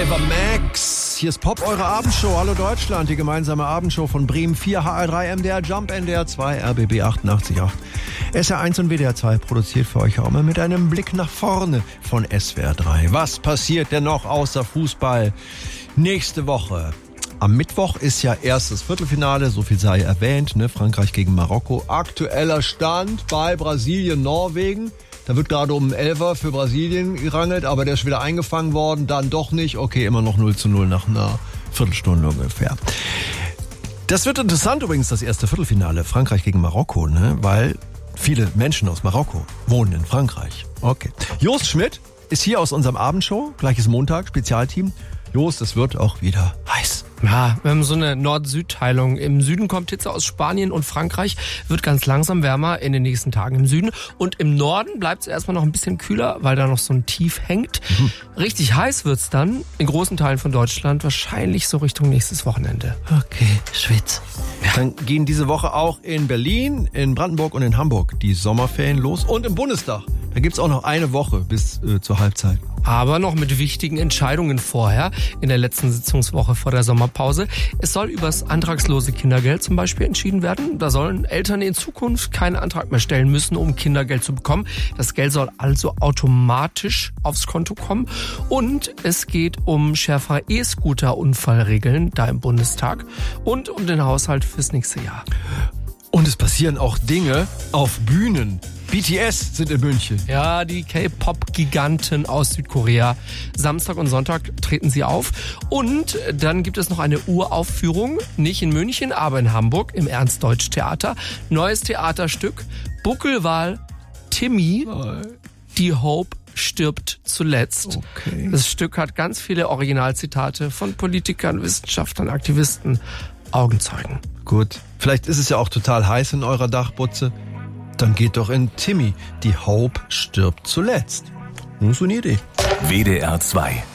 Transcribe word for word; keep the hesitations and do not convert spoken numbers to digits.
Ava Max. Hier ist Pop, eure Abendshow. Hallo Deutschland, die gemeinsame Abendshow von Bremen vier, H R drei, M D R Jump, N D R zwei, R B B achtundachtzig Komma acht. S R eins und W D R zwei produziert für euch auch immer mit einem Blick nach vorne von S W R drei. Was passiert denn noch außer Fußball nächste Woche? Am Mittwoch ist ja erstes Viertelfinale, so viel sei erwähnt, ne? Frankreich gegen Marokko. Aktueller Stand bei Brasilien, Norwegen. Da wird gerade um Elfer für Brasilien gerangelt, aber der ist wieder eingefangen worden, dann doch nicht. Okay, immer noch null zu null nach einer Viertelstunde ungefähr. Das wird interessant übrigens, das erste Viertelfinale, Frankreich gegen Marokko, ne? Weil viele Menschen aus Marokko wohnen in Frankreich. Okay. Jost Schmidt ist hier aus unserem Abendshow, gleiches Montag, Spezialteam. Jost, es wird auch wieder heiß. Ja, wir haben so eine Nord-Süd-Teilung. Im Süden kommt Hitze aus Spanien und Frankreich, wird ganz langsam wärmer in den nächsten Tagen im Süden. Und im Norden bleibt es erstmal noch ein bisschen kühler, weil da noch so ein Tief hängt. Mhm. Richtig heiß wird's dann in großen Teilen von Deutschland, wahrscheinlich so Richtung nächstes Wochenende. Okay, Schwitz. Ja. Dann gehen diese Woche auch in Berlin, in Brandenburg und in Hamburg die Sommerferien los. Und im Bundestag, da gibt's auch noch eine Woche bis äh, zur Halbzeit. Aber noch mit wichtigen Entscheidungen vorher, in der letzten Sitzungswoche vor der Sommerpause. Es soll übers antragslose Kindergeld zum Beispiel entschieden werden. Da sollen Eltern in Zukunft keinen Antrag mehr stellen müssen, um Kindergeld zu bekommen. Das Geld soll also automatisch aufs Konto kommen. Und es geht um schärfere E-Scooter-Unfallregeln da im Bundestag und um den Haushalt fürs nächste Jahr. Und es passieren auch Dinge auf Bühnen. B T S sind in München. Ja, die K-Pop-Giganten aus Südkorea. Samstag und Sonntag treten sie auf. Und dann gibt es noch eine Uraufführung, nicht in München, aber in Hamburg im Ernst-Deutsch-Theater. Neues Theaterstück, Buckelwal Timmy, die Hope stirbt zuletzt. Okay. Das Stück hat ganz viele Originalzitate von Politikern, Wissenschaftlern, Aktivisten, Augenzeugen. Gut, vielleicht ist es ja auch total heiß in eurer Dachbutze. Dann geht doch in Timmy, die Hope stirbt zuletzt. Nur so eine Idee. W D R zwei